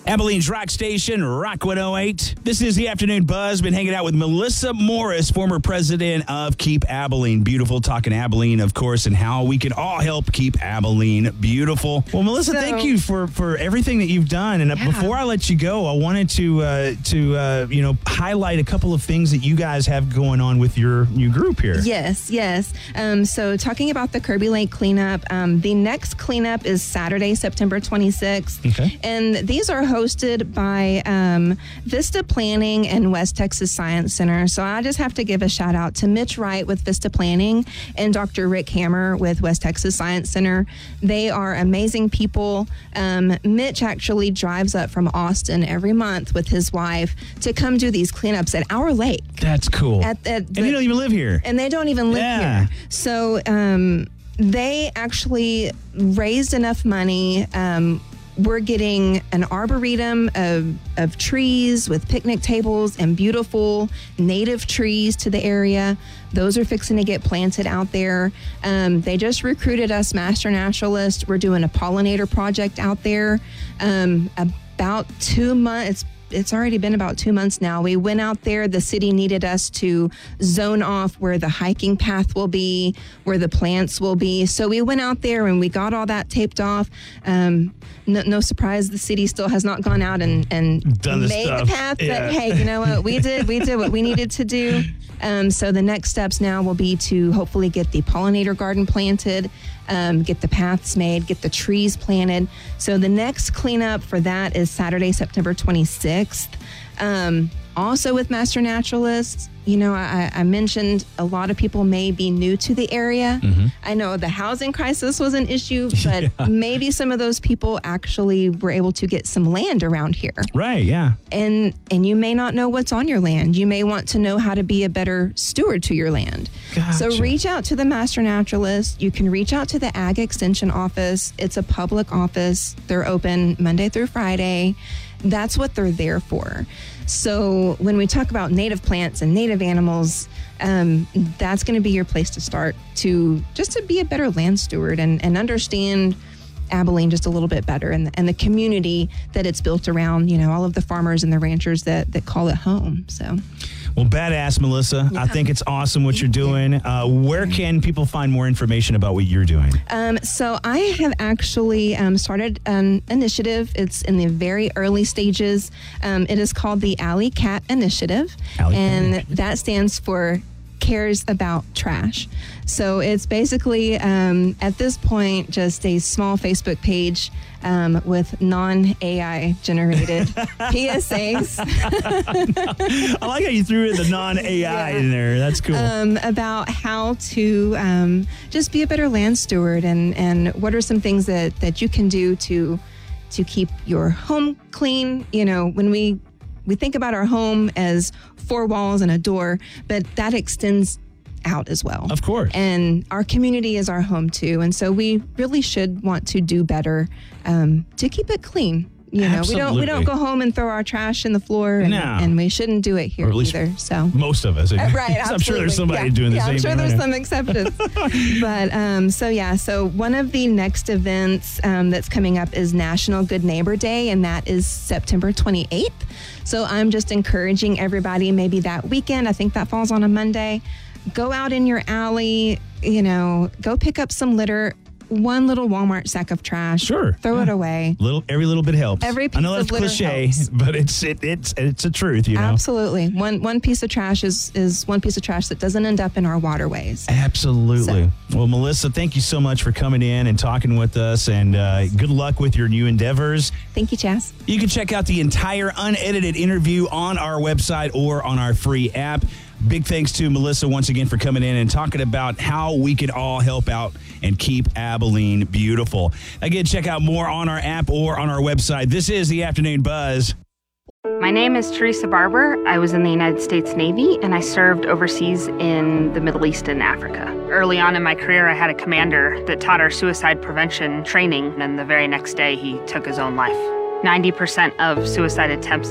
Abilene's Rock Station, Rock 108. This is the Afternoon Buzz. Been hanging out with Melissa Morris, former president of Keep Abilene Beautiful. Talking Abilene, of course, and how we can all help keep Abilene beautiful. Well, Melissa, thank you for everything that you've done. And before I let you go, I wanted to highlight a couple of things that you guys have going on with your new group here. Yes. So talking about the Kirby Lake cleanup, the next cleanup is Saturday, September 26th. Okay. And these are hosted by Vista Planning and West Texas Science Center. So I just have to give a shout out to Mitch Wright with Vista Planning and Dr. Rick Hammer with West Texas Science Center. They are amazing people. Mitch actually drives up from Austin every month with his wife to come do these cleanups at our lake. That's cool. And you don't even live here. And they don't even live here. So they actually raised enough money. We're getting an arboretum of trees with picnic tables and beautiful native trees to the area. Those are fixing to get planted out there. They just recruited us master naturalists. We're doing a pollinator project out there. About 2 months. It's already been about 2 months now. We went out there. The city needed us to zone off where the hiking path will be, where the plants will be. So we went out there and we got all that taped off. No surprise, the city still has not gone out and made the path. But hey, you know what? We did what we needed to do. So the next steps now will be to hopefully get the pollinator garden planted, get the paths made, get the trees planted. So the next cleanup for that is Saturday, September 26th. Also with Master Naturalists, I mentioned a lot of people may be new to the area. Mm-hmm. I know the housing crisis was an issue, but maybe some of those people actually were able to get some land around here. Right, yeah. And you may not know what's on your land. You may want to know how to be a better steward to your land. Gotcha. So reach out to the Master Naturalist. You can reach out to the Ag Extension office. It's a public office. They're open Monday through Friday. That's what they're there for. So when we talk about native plants and native animals, that's going to be your place to start to be a better land steward and understand Abilene just a little bit better and the community that it's built around, all of the farmers and the ranchers that call it home. So. Well, badass, Melissa. Yeah. I think it's awesome what you're doing. Where can people find more information about what you're doing? So I have actually started an initiative. It's in the very early stages. It is called the Alley Cat Initiative. That stands for Cares About Trash. So it's basically, at this point, just a small Facebook page with non-AI generated PSAs. I like how you threw in the non-AI in there. That's cool. About how to just be a better land steward and what are some things that you can do to keep your home clean. When we think about our home as 4 walls and a door, but that extends out as well. Of course. And our community is our home too. And so we really should want to do better to keep it clean. Absolutely. We don't go home and throw our trash in the floor, and we shouldn't do it here either. So most of us, right? Absolutely. I'm sure there's somebody doing the same. I'm sure thing there's right some exceptions. But so one of the next events that's coming up is National Good Neighbor Day, and that is September 28th. So I'm just encouraging everybody, maybe that weekend. I think that falls on a Monday. Go out in your alley. Go pick up some litter. One little Walmart sack of trash. Sure. Throw it away. Every little bit helps. Every piece I know that's of litter cliche, helps. but it's a truth, Absolutely. One piece of trash is one piece of trash that doesn't end up in our waterways. Absolutely. Well, Melissa, thank you so much for coming in and talking with us, and good luck with your new endeavors. Thank you, Chas. You can check out the entire unedited interview on our website or on our free app. Big thanks to Melissa once again for coming in and talking about how we can all help out and keep Abilene beautiful. Again, check out more on our app or on our website. This is the Afternoon Buzz. My name is Teresa Barber. I was in the United States Navy, and I served overseas in the Middle East and Africa. Early on in my career, I had a commander that taught our suicide prevention training, and the very next day, he took his own life. 90% of suicide attempts